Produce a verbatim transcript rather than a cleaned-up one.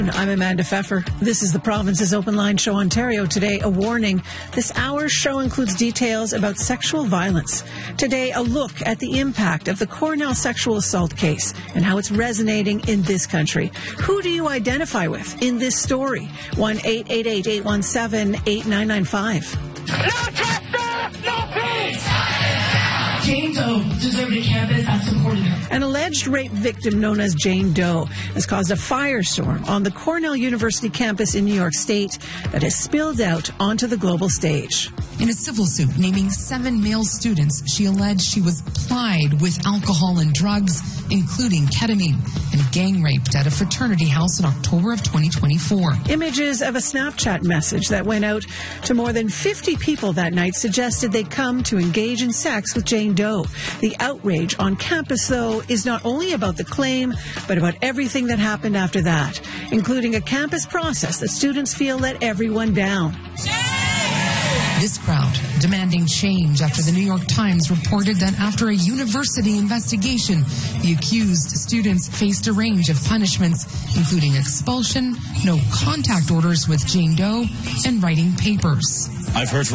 I'm Amanda Pfeffer. This is the Province's Open Line Show Ontario. Today, a warning. This hour's show includes details about sexual violence. Today, a look at the impact of the Cornell sexual assault case and how it's resonating in this country. Who do you identify with in this story? one eight eight eight, eight one seven, eight nine nine five. No justice, no peace! Jane Doe deserved a campus that supported her. An alleged rape victim known as Jane Doe has caused a firestorm on the Cornell University campus in New York State that has spilled out onto the global stage. In a civil suit naming seven male students, she alleged she was plied with alcohol and drugs, including ketamine, and gang raped at a fraternity house in October of twenty twenty-four. Images of a Snapchat message that went out to more than fifty people that night suggested they'd come to engage in sex with Jane Doe. The outrage on campus, though, is not only about the claim, but about everything that happened after that, including a campus process that students feel let everyone down. This crowd demanding change after the New York Times reported that after a university investigation, the accused students faced a range of punishments, including expulsion, no contact orders with Jane Doe, and writing papers. I've heard from